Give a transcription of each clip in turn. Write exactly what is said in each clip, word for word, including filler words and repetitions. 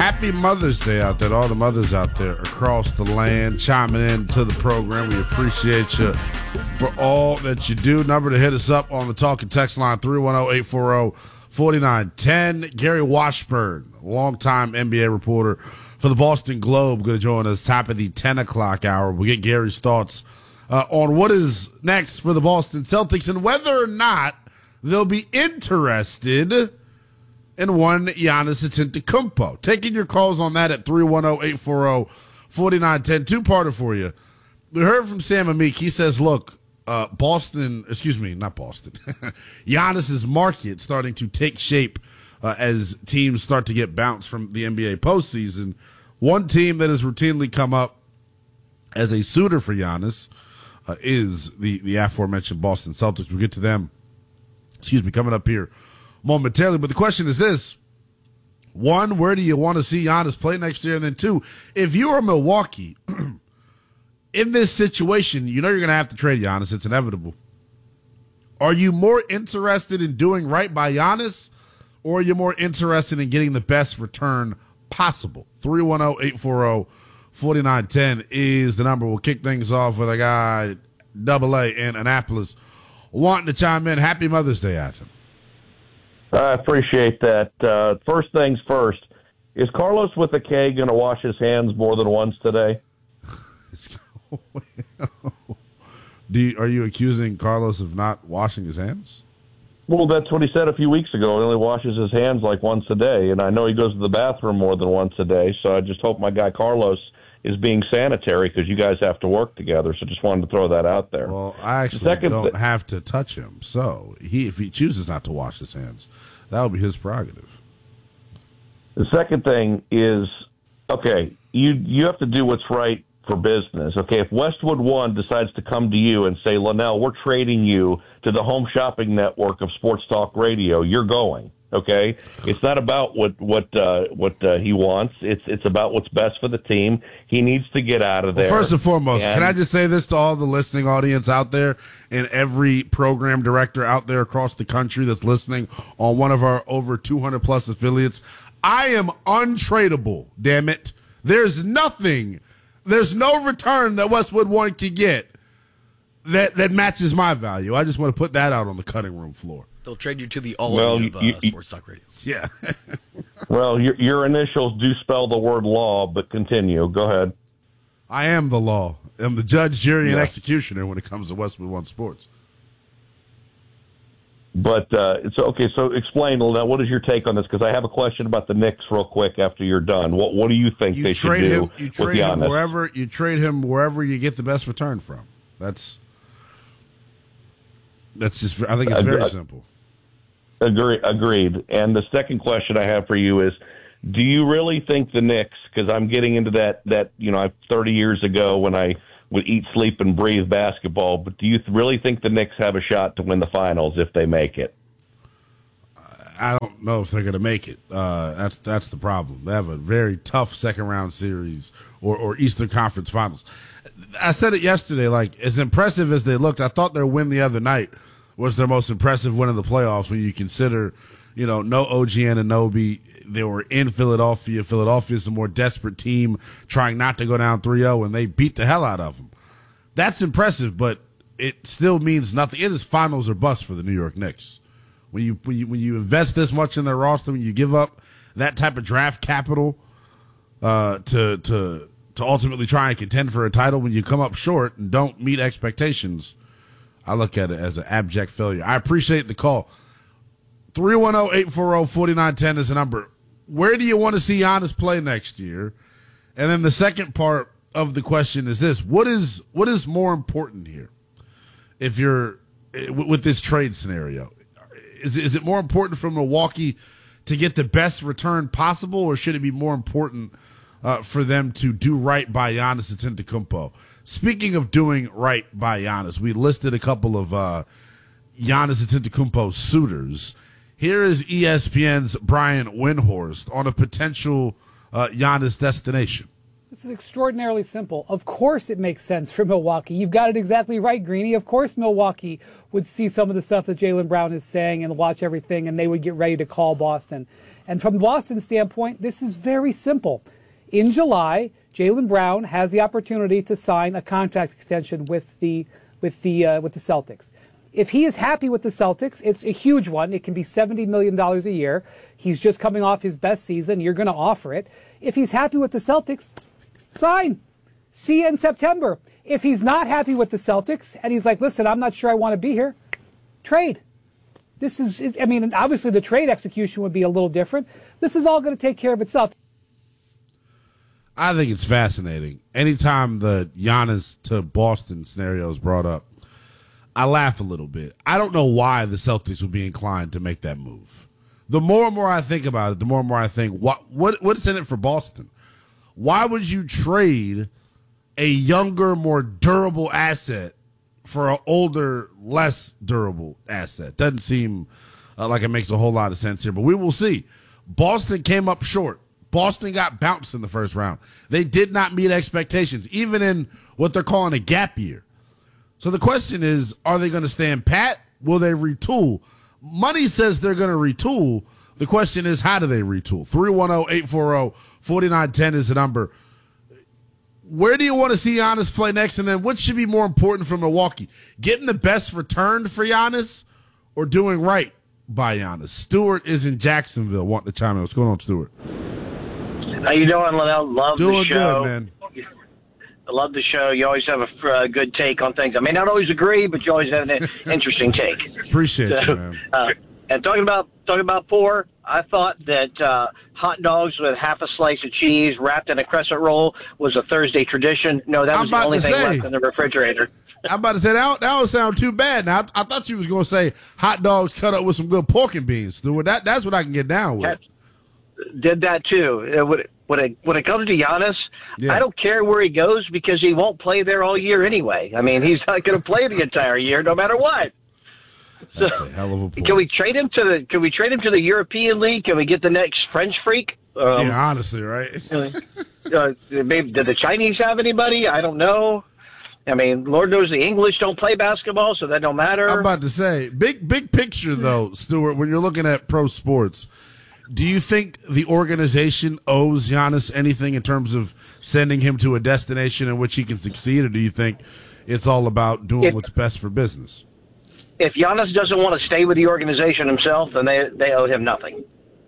Happy Mother's Day out there to all the mothers out there across the land chiming in to the program. We appreciate you for all that you do. Number to hit us up on the talk and text line, three one zero, eight four zero, four nine one zero. Gary Washburn, longtime N B A reporter for the Boston Globe, going to join us top of the ten o'clock hour. We'll get Gary's thoughts uh, on what is next for the Boston Celtics and whether or not they'll be interested in one Giannis Antetokounmpo. Taking your calls on that at three one zero, eight four zero, four nine one zero. Two-parter for you. We heard from Sam Amick. He says, look, uh, Boston, excuse me, not Boston. Giannis's market starting to take shape uh, as teams start to get bounced from the N B A postseason. One team that has routinely come up as a suitor for Giannis uh, is the, the aforementioned Boston Celtics. We'll get to them, excuse me, coming up here momentarily. But the question is this: one, where do you want to see Giannis play next year? And then two, if you are Milwaukee in this situation, you know you're going to have to trade Giannis. It's inevitable. Are you more interested in doing right by Giannis, or are you more interested in getting the best return possible? three one zero, eight four zero, four nine one zero is the number. We'll kick things off with a guy, Double A in Annapolis, wanting to chime in. Happy Mother's Day, Athen. I appreciate that. Uh, first things first, is Carlos with a K going to wash his hands more than once today? Do you, are you accusing Carlos of not washing his hands? Well, that's what he said a few weeks ago. He only washes his hands like once a day, and I know he goes to the bathroom more than once a day, so I just hope my guy Carlos is being sanitary because you guys have to work together, so just wanted to throw that out there. Well, I actually Second don't th- have to touch him, so he if he chooses not to wash his hands, that would be his prerogative. The second thing is, okay, you you have to do what's right for business. Okay, if Westwood One decides to come to you and say, Linnell, we're trading you to the home shopping network of Sports Talk Radio, you're going. Okay, it's not about what what uh, what uh, he wants. It's it's about what's best for the team. He needs to get out of there. Well, first and foremost, and, can I just say this to all the listening audience out there and every program director out there across the country that's listening on one of our over two hundred plus affiliates? I am untradeable. Damn it! There's nothing. There's no return that Westwood One can get that that matches my value. I just want to put that out on the cutting room floor. They'll trade you to the all well, of uh, you, you, Sports Talk Radio. Yeah. Well, your, your initials do spell the word law, but continue. Go ahead. I am the law. I'm the judge, jury, and Yeah. executioner when it comes to Westwood One Sports. But uh, it's okay. So explain, Linnell, what is your take on this? Because I have a question about the Knicks real quick after you're done. What What do you think You they should trade do him. You with trade him Giannis? wherever. You trade him wherever you get the best return from. That's. That's just. I think it's very Uh, simple. Agree, agreed. And the second question I have for you is, do you really think the Knicks, because I'm getting into that, that you know, thirty years ago when I would eat, sleep, and breathe basketball, but do you really think the Knicks have a shot to win the finals if they make it? I don't know if they're going to make it. Uh, that's that's the problem. They have a very tough second round series or, or Eastern Conference Finals. I said it yesterday, like, as impressive as they looked, I thought their win the other night was their most impressive win in the playoffs when you consider, you know, no O G Anunoby. They were in Philadelphia. Philadelphia's a more desperate team trying not to go down three oh, and they beat the hell out of them. That's impressive, but it still means nothing. It is finals or bust for the New York Knicks. When you, when you when you invest this much in their roster, when you give up that type of draft capital uh, to to to ultimately try and contend for a title, when you come up short and don't meet expectations, I look at it as an abject failure. I appreciate the call. three one zero, eight four zero, four nine one zero is the number. Where do you want to see Giannis play next year? And then the second part of the question is this: what is what is more important here? If you're with this trade scenario, is is it more important for Milwaukee to get the best return possible, or should it be more important uh, for them to do right by Giannis Antetokounmpo? Speaking of doing right by Giannis, we listed a couple of uh, Giannis Antetokounmpo suitors. Here is E S P N's Brian Windhorst on a potential uh, Giannis destination. This is extraordinarily simple. Of course it makes sense for Milwaukee. You've got it exactly right, Greeny. Of course Milwaukee would see some of the stuff that Jaylen Brown is saying and watch everything, and they would get ready to call Boston And from Boston's standpoint, this is very simple. In July, Jaylen Brown has the opportunity to sign a contract extension with the with the uh, with the Celtics. If he is happy with the Celtics, it's a huge one. It can be seventy million dollars a year. He's just coming off his best season. You're going to offer it. If he's happy with the Celtics, sign. See you in September. If he's not happy with the Celtics and he's like, listen, I'm not sure I want to be here, trade. This is, I mean, obviously the trade execution would be a little different. This is all going to take care of itself. I think it's fascinating. Anytime the Giannis to Boston scenario is brought up, I laugh a little bit. I don't know why the Celtics would be inclined to make that move. The more and more I think about it, the more and more I think, what what what's in it for Boston? Why would you trade a younger, more durable asset for an older, less durable asset? Doesn't seem uh, like it makes a whole lot of sense here, but we will see. Boston came up short. Boston got bounced in the first round. They did not meet expectations, even in what they're calling a gap year. So the question is, are they going to stand pat? Will they retool? Money says they're going to retool. The question is, how do they retool? three one zero, eight four zero, four nine one zero is the number. Where do you want to see Giannis play next? And then what should be more important for Milwaukee? Getting the best return for Giannis or doing right by Giannis? Stewart is in Jacksonville wanting to chime in. What's going on, Stewart? How you doing, Linnell? Love doing the show. Good, man. I love the show. You always have a uh, good take on things. I may not always agree, but you always have an interesting take. Appreciate so, you, man. Uh, and talking about talking about poor, I thought that uh, hot dogs with half a slice of cheese wrapped in a crescent roll was a Thursday tradition. No, that was the only thing say, left in the refrigerator. I'm about to say, that, that would sound too bad. Now, I, I thought you was going to say hot dogs cut up with some good pork and beans, Stewart. That, that's what I can get down with. That, did that, too. It would, When it, when it comes to Giannis, yeah. I don't care where he goes because he won't play there all year anyway. I mean, he's not going to play the entire year no matter what. So, That's a hell of a point. Can we trade him to the? Can we trade him to the European League? Can we get the next French freak? Um, yeah, honestly, right? uh, maybe did the Chinese have anybody? I don't know. I mean, Lord knows the English don't play basketball, so that don't matter. I'm about to say, big big picture though, Stewart. When you're looking at pro sports, do you think the organization owes Giannis anything in terms of sending him to a destination in which he can succeed, or do you think it's all about doing if, what's best for business? If Giannis doesn't want to stay with the organization himself, then they they owe him nothing.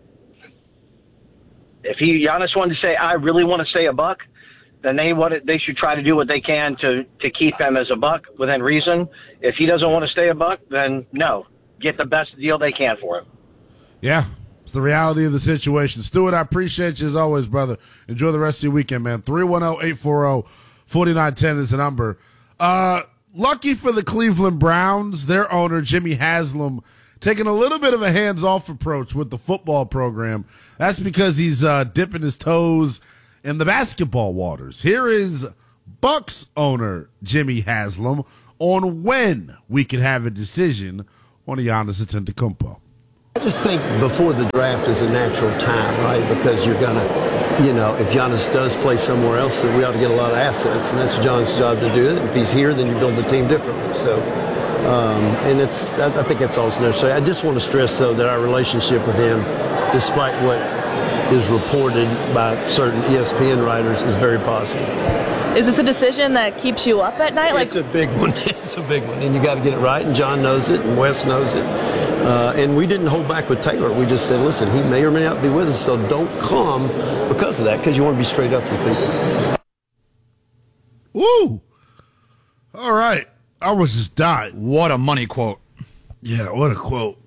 If he Giannis wanted to say, "I really want to stay a Buck," then they want it, they should try to do what they can to to keep him as a Buck within reason. If he doesn't want to stay a Buck, then no, get the best deal they can for him. Yeah. It's the reality of the situation. Stewart, I appreciate you as always, brother. Enjoy the rest of your weekend, man. three one zero, eight four zero, four nine one zero is the number. Uh, lucky for the Cleveland Browns, their owner, Jimmy Haslam, taking a little bit of a hands-off approach with the football program. That's because he's uh, dipping his toes in the basketball waters. Here is Bucks owner Jimmy Haslam on when we can have a decision on Giannis Antetokounmpo. I just think before the draft is a natural time, right? Because you're going to, you know, if Giannis does play somewhere else, then we ought to get a lot of assets, and that's John's job to do it. If he's here, then you build the team differently. So, um, and it's, I think that's also necessary. I just want to stress, though, that our relationship with him, despite what is reported by certain E S P N writers, is very positive. Is this a decision that keeps you up at night? Like, it's a big one. It's a big one, and you got to get it right. And John knows it, and Wes knows it. Uh, and we didn't hold back with Taylor. We just said, listen, he may or may not be with us, so don't come because of that, because you want to be straight up with people. Woo! All right. I was just dying. What a money quote. Yeah, what a quote.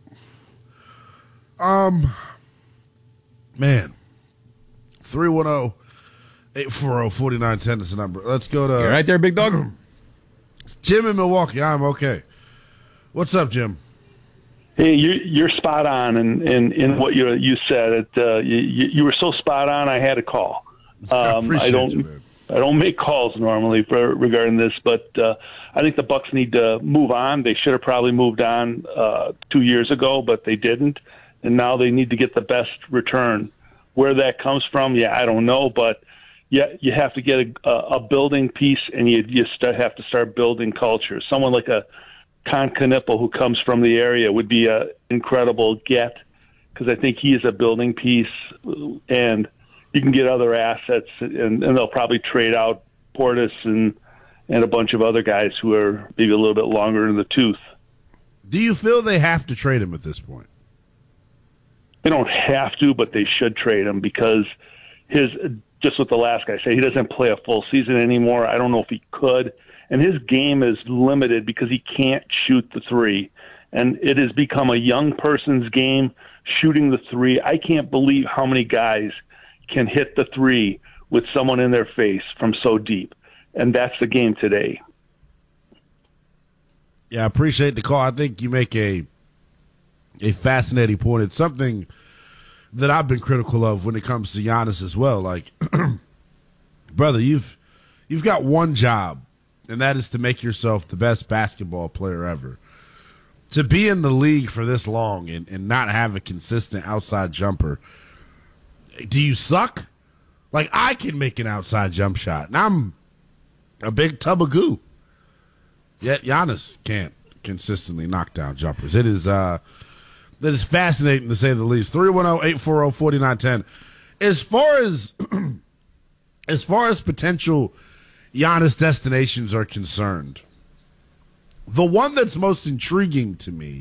Um, man. three one zero, eight four zero, four nine one zero is the number. Let's go to... You're right there, big dog. Jim in Milwaukee. I'm okay. What's up, Jim? Hey, you're, you're spot on in, in, in what you you said. It, uh, you, you were so spot on, I had a call. Um, I, I don't you, I don't make calls normally for regarding this, but uh, I think the Bucks need to move on. They should have probably moved on uh, two years ago, but they didn't, and now they need to get the best return. Where that comes from, yeah, I don't know, but yeah, you have to get a, a building piece, and you you start, have to start building culture. Someone like a Con Knipple, who comes from the area, would be an incredible get. because I think he is a building piece, and you can get other assets, and, and they'll probably trade out Portis and and a bunch of other guys who are maybe a little bit longer in the tooth. Do you feel they have to trade him at this point? They don't have to, but they should trade him because his just what the last guy said, he doesn't play a full season anymore. I don't know if he could. And his game is limited because he can't shoot the three. And it has become a young person's game shooting the three. I can't believe how many guys can hit the three with someone in their face from so deep. And that's the game today. Yeah, I appreciate the call. I think you make a a fascinating point. It's something that I've been critical of when it comes to Giannis as well. Like, brother, you've you've got one job, and that is to make yourself the best basketball player ever. To be in the league for this long and, and not have a consistent outside jumper, do you suck? Like, I can make an outside jump shot, and I'm a big tub of goo. Yet Giannis can't consistently knock down jumpers. It is uh, that is fascinating to say the least. three one zero, eight four zero, four nine one zero. As far as as far as potential Giannis destinations are concerned, the one that's most intriguing to me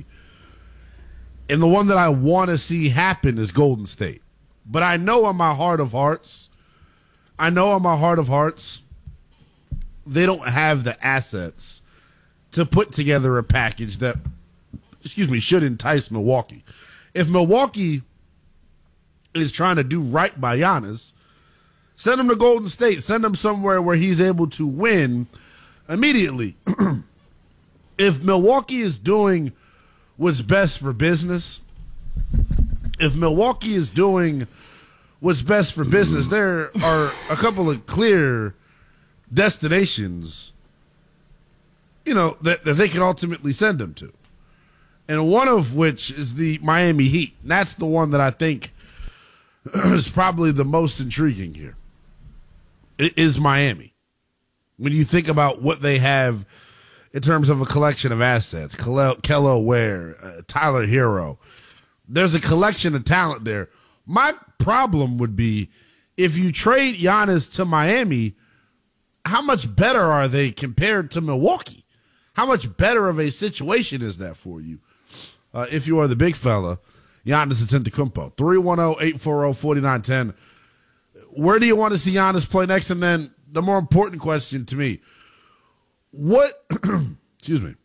and the one that I want to see happen is Golden State. But I know in my heart of hearts, I know in my heart of hearts, they don't have the assets to put together a package that, excuse me, should entice Milwaukee. If Milwaukee is trying to do right by Giannis, send him to Golden State. Send him somewhere where he's able to win immediately. If Milwaukee is doing what's best for business, if Milwaukee is doing what's best for business, there are a couple of clear destinations, you know, that, that they can ultimately send him to. And one of which is the Miami Heat. And that's the one that I think is probably the most intriguing here. It is Miami. When you think about what they have in terms of a collection of assets, Kello Ware, uh, Tyler Hero, there's a collection of talent there. My problem would be if you trade Giannis to Miami, how much better are they compared to Milwaukee? How much better of a situation is that for you? Uh, if you are the big fella, Giannis Antetokounmpo. three one zero, eight four zero, four nine one zero. Where do you want to see Giannis play next? And then the more important question to me, what, excuse me,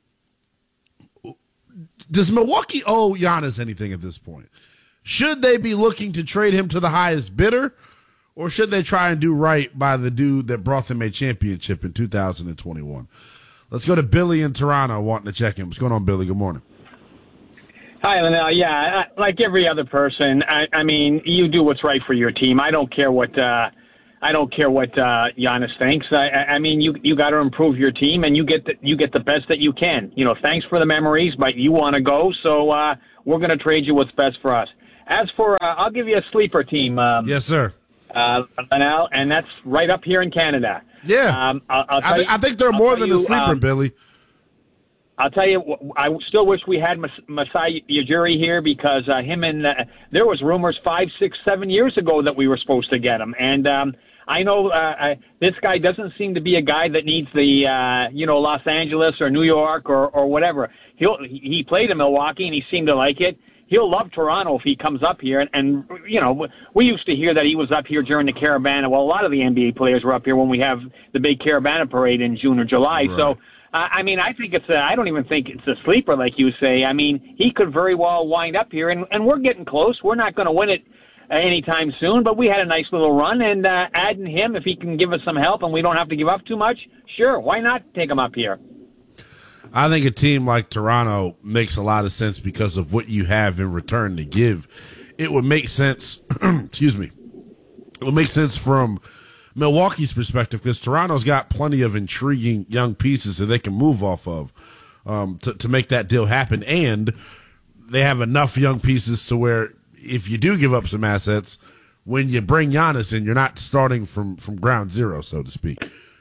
does Milwaukee owe Giannis anything at this point? Should they be looking to trade him to the highest bidder, or should they try and do right by the dude that brought them a championship in two thousand twenty-one? Let's go to Billy in Toronto wanting to check in. What's going on, Billy? Good morning. Hi, Linnell. Yeah, like every other person, I, I mean, you do what's right for your team. I don't care what uh, I don't care what uh, Giannis thinks. I, I mean, you you got to improve your team, and you get the, you get the best that you can. You know, thanks for the memories, but you want to go, so uh, we're going to trade you what's best for us. As for, uh, I'll give you a sleeper team. Um, yes, sir. Uh, Linnell, and that's right up here in Canada. Yeah, um, I'll, I'll tell I, th- you, I think they're I'll more than you, a sleeper, um, Billy. I'll tell you, I still wish we had Mas- Masai Ujiri here because uh, him and uh, there was rumors five, six, seven years ago that we were supposed to get him, and um, I know uh, I, this guy doesn't seem to be a guy that needs the uh, you know Los Angeles or New York or, or whatever. He'll he played in Milwaukee and he seemed to like it. He'll love Toronto if he comes up here. And, and, you know, we used to hear that he was up here during the Caravana. Well, a lot of the N B A players were up here when we have the big Caravana parade in June or July. Right. So, uh, I mean, I think it's a, I don't even think it's a sleeper like you say. I mean, he could very well wind up here, and, and we're getting close. We're not going to win it uh, anytime soon, but we had a nice little run, and uh, adding him, if he can give us some help and we don't have to give up too much, sure, why not take him up here? I think a team like Toronto makes a lot of sense because of what you have in return to give. It would make sense, excuse me, it would make sense from Milwaukee's perspective because Toronto's got plenty of intriguing young pieces that they can move off of um, to, to make that deal happen. And they have enough young pieces to where if you do give up some assets, when you bring Giannis in, you're not starting from, from ground zero, so to speak.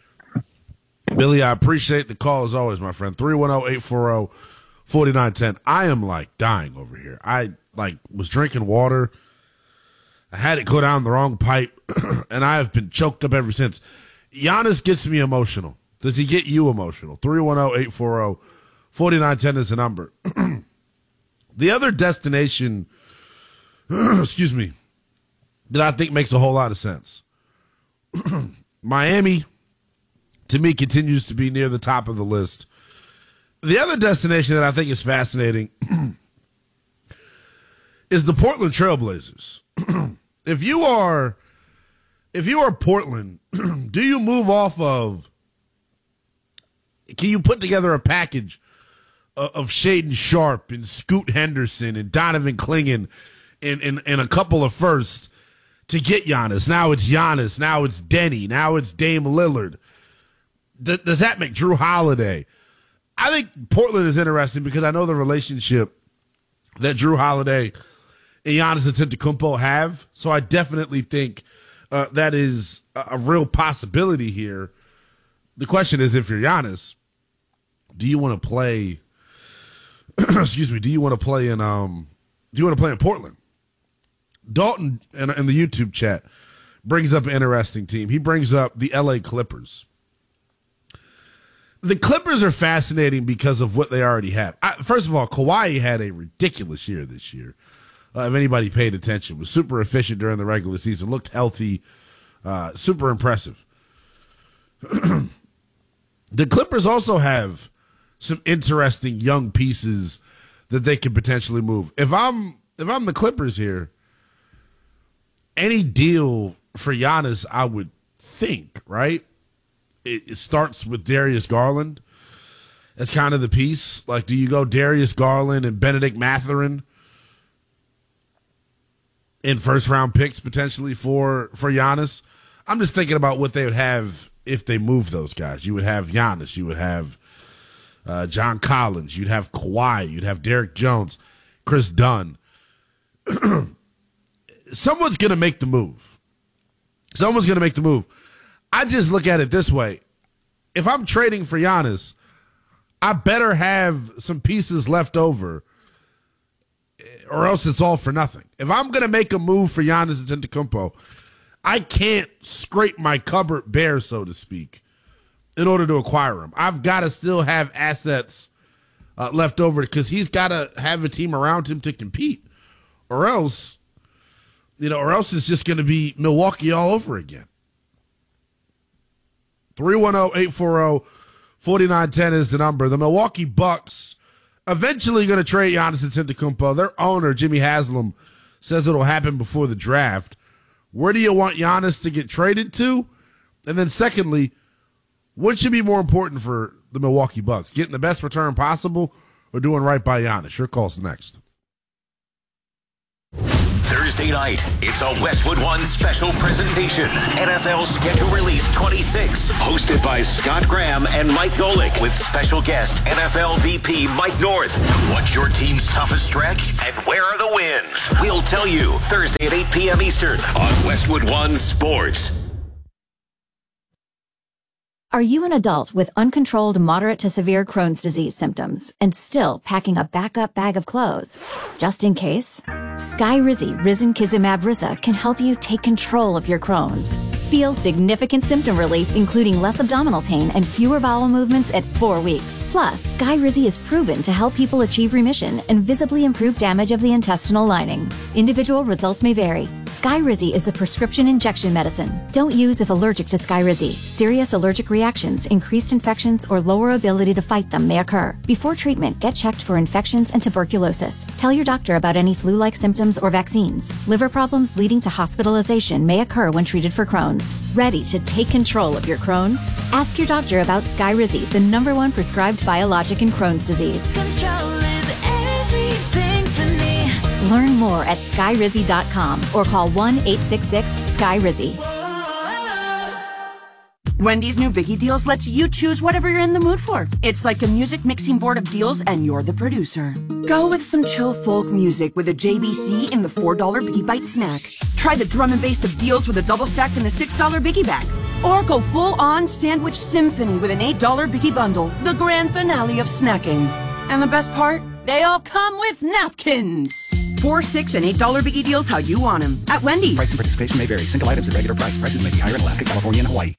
Billy, I appreciate the call as always, my friend. three one zero, eight four zero, four nine one zero. I am like dying over here. I like was drinking water. I had it go down the wrong pipe, and I have been choked up ever since. Giannis gets me emotional. Does he get you emotional? three one zero, eight four zero, four nine one zero is the number. The other destination, excuse me, that I think makes a whole lot of sense. Miami, to me, continues to be near the top of the list. The other destination that I think is fascinating is the Portland Trailblazers. If you are, if you are Portland, do you move off of, can you put together a package of, of Shaedon Sharpe and Scoot Henderson and Donovan Clingan and, and, and a couple of firsts to get Giannis? Now it's Giannis. Now it's Denny. Now it's Dame Lillard. D- does that make Drew Holiday? I think Portland is interesting because I know the relationship that Drew Holiday and Giannis Antetokounmpo have. So I definitely think uh, that is a, a real possibility here. The question is, if you're Giannis, do you want to play? excuse me. Do you want to play in? Um, do you want to play in Portland? Dalton in, in the YouTube chat brings up an interesting team. He brings up the L A Clippers. The Clippers are fascinating because of what they already have. I, first of all, Kawhi had a ridiculous year this year. Uh, if anybody paid attention, was super efficient during the regular season, looked healthy, uh, super impressive. The Clippers also have some interesting young pieces that they could potentially move. If I'm if I'm the Clippers here, any deal for Giannis, I would think, right? It, it starts with Darius Garland as kind of the piece. Like, do you go Darius Garland and Benedict Mathurin in first round picks potentially for, for Giannis? I'm just thinking about what they would have if they move those guys. You would have Giannis. You would have uh, John Collins. You'd have Kawhi. You'd have Derek Jones, Chris Dunn. Someone's going to make the move. Someone's going to make the move. I just look at it this way. If I'm trading for Giannis, I better have some pieces left over, or else it's all for nothing. If I'm going to make a move for Giannis Antetokounmpo, I can't scrape my cupboard bare, so to speak, in order to acquire him. I've got to still have assets uh, left over because he's got to have a team around him to compete, or else, you know, or else it's just going to be Milwaukee all over again. three one zero, eight four zero, four nine one zero is the number. The Milwaukee Bucks eventually going to trade Giannis Antetokounmpo. Their owner, Jimmy Haslam, says it'll happen before the draft. Where do you want Giannis to get traded to? And then secondly, what should be more important for the Milwaukee Bucks? Getting the best return possible or doing right by Giannis? Your call's next. Thursday night, it's a Westwood One special presentation. N F L Schedule Release twenty-six, hosted by Scott Graham and Mike Golick, with special guest N F L V P Mike North. What's your team's toughest stretch, and where are the wins? We'll tell you Thursday at eight p.m. Eastern on Westwood One Sports. Are you an adult with uncontrolled moderate to severe Crohn's disease symptoms and still packing a backup bag of clothes? Just in case? Skyrizi Risankizumab Risa can help you take control of your Crohn's. Feel significant symptom relief, including less abdominal pain and fewer bowel movements at four weeks. Plus, Skyrizi is proven to help people achieve remission and visibly improve damage of the intestinal lining. Individual results may vary. Skyrizi is a prescription injection medicine. Don't use if allergic to Skyrizi. Serious allergic reactions, increased infections, or lower ability to fight them may occur. Before treatment, get checked for infections and tuberculosis. Tell your doctor about any flu-like symptoms or vaccines. Liver problems leading to hospitalization may occur when treated for Crohn's. Ready to take control of your Crohn's? Ask your doctor about Skyrizi, the number one prescribed biologic in Crohn's disease. Control is everything to me. Learn more at skyrizi dot com or call one eight six six Skyrizi. Wendy's new Biggie Deals lets you choose whatever you're in the mood for. It's like a music mixing board of deals and you're the producer. Go with some chill folk music with a J B C in the four dollar Biggie Bite snack. Try the drum and bass of deals with a double stack in the six dollar Biggie Bag. Or go full on sandwich symphony with an eight dollar Biggie Bundle, the grand finale of snacking. And the best part? They all come with napkins. Four, six, and eight dollar biggie deals how you want them at Wendy's. Price and participation may vary. Single items at regular price. Prices may be higher in Alaska, California, and Hawaii.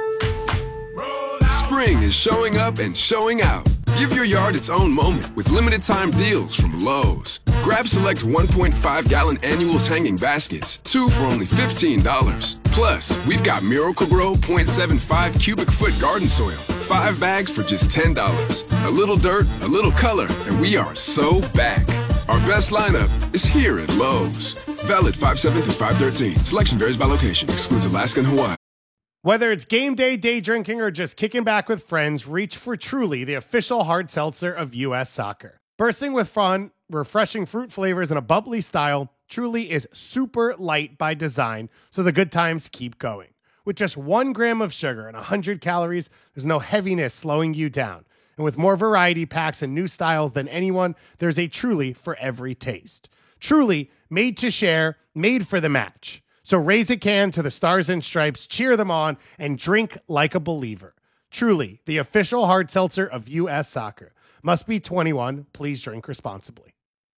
Spring is showing up and showing out. Give your yard its own moment with limited time deals from Lowe's. Grab select one point five gallon annuals hanging baskets, two for only fifteen dollars. Plus, we've got Miracle-Gro point seven five cubic foot garden soil, five bags for just ten dollars. A little dirt, a little color, and we are so back. Our best lineup is here at Lowe's. Valid five seven through five thirteen. Selection varies by location. Excludes Alaska and Hawaii. Whether it's game day, day drinking, or just kicking back with friends, reach for Truly, the official hard seltzer of U S Soccer. Bursting with fun, refreshing fruit flavors, and a bubbly style, Truly is super light by design, so the good times keep going. With just one gram of sugar and one hundred calories, there's no heaviness slowing you down. And with more variety packs and new styles than anyone, there's a Truly for every taste. Truly, made to share, made for the match. So raise a can to the Stars and Stripes, cheer them on, and drink like a believer. Truly, the official hard seltzer of U S Soccer. Must be twenty-one. Please drink responsibly.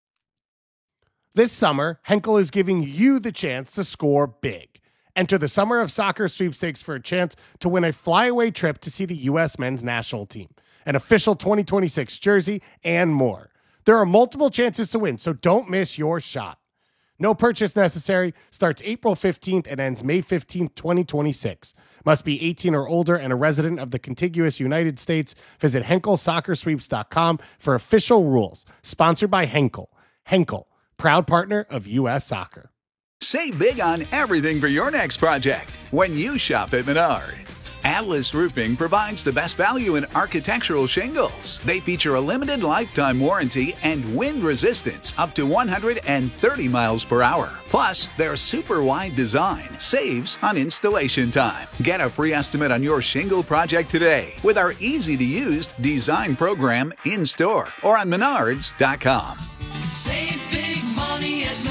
This summer, Henkel is giving you the chance to score big. Enter the Summer of Soccer sweepstakes for a chance to win a flyaway trip to see the U S men's national team, an official twenty twenty-six jersey, and more. There are multiple chances to win, so don't miss your shot. No purchase necessary. Starts April fifteenth and ends May fifteenth, twenty twenty-six. Must be eighteen or older and a resident of the contiguous United States. Visit Henkel Soccer Sweeps dot com for official rules. Sponsored by Henkel. Henkel, proud partner of U S Soccer. Save big on everything for your next project when you shop at Menards. Atlas Roofing provides the best value in architectural shingles. They feature a limited lifetime warranty and wind resistance up to one hundred thirty miles per hour. Plus, their super wide design saves on installation time. Get a free estimate on your shingle project today with our easy-to-use design program in store or on Menards dot com. Save big money at Menards.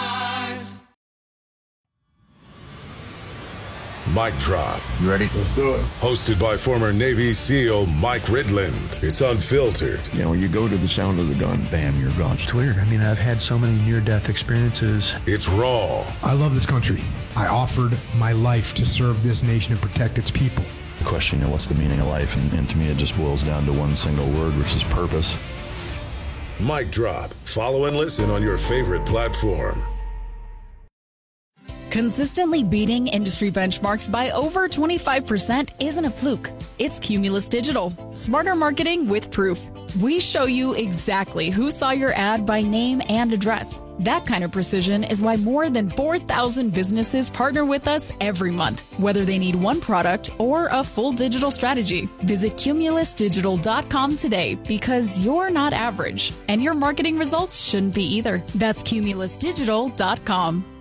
Mic Drop. You ready? Let's do it. Hosted by former Navy SEAL Mike Ridland. It's unfiltered. You know, when you go to the sound of the gun, bam, you're gone. It's weird. I mean, I've had so many near-death experiences. It's raw. I love this country. I offered my life to serve this nation and protect its people. The question, you know, what's the meaning of life? And, and to me, it just boils down to one single word, which is purpose. Mic Drop. Follow and listen on your favorite platform. Consistently beating industry benchmarks by over twenty-five percent isn't a fluke. It's Cumulus Digital. Smarter marketing with proof. We show you exactly who saw your ad by name and address. That kind of precision is why more than four thousand businesses partner with us every month, whether they need one product or a full digital strategy. Visit Cumulus Digital dot com today because you're not average, and your marketing results shouldn't be either. That's Cumulus Digital dot com.